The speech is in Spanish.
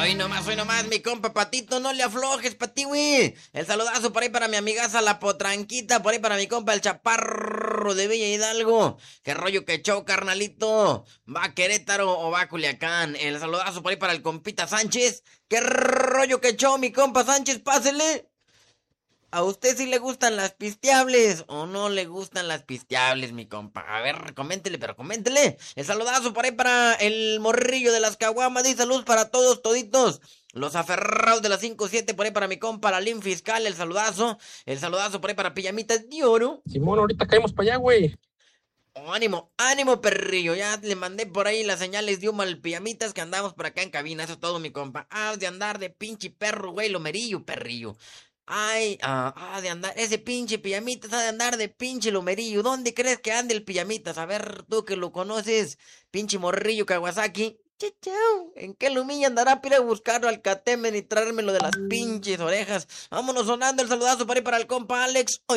hoy nomás, mi compa Patito, no le aflojes, Pati, güey. El saludazo por ahí para mi amigaza la Potranquita, por ahí para mi compa el Chaparro de Villa Hidalgo. Qué rollo que show, carnalito. ¿Va a Querétaro o va a Culiacán? El saludazo por ahí para el compita Sánchez. Qué rollo que show, mi compa Sánchez, pásele. ¿A usted sí le gustan las pisteables o no le gustan las pisteables, mi compa? A ver, coméntele, pero coméntele. El saludazo por ahí para el morrillo de las caguamas. Y salud para todos, toditos. Los aferrados de las 5-7 por ahí para mi compa, la Lim Fiscal. El saludazo. El saludazo por ahí para Pijamitas de Oro. Simón, ahorita caemos para allá, güey. Oh, ánimo, ánimo, perrillo. Ya le mandé por ahí las señales de humo al Pijamitas que andamos por acá en cabina. Eso es todo, mi compa. De andar de pinche perro, güey, lomerillo, perrillo. Ay, de andar, ese pinche Pijamitas ha de andar de pinche lomerillo. ¿Dónde crees que ande el Pijamitas? A ver, tú que lo conoces, pinche morrillo Kawasaki. Chau. ¿En qué lumilla andará para ir a buscarlo al Catemen y traérmelo de las pinches orejas? Vámonos sonando el saludazo para ir para el compa Alex. Hoy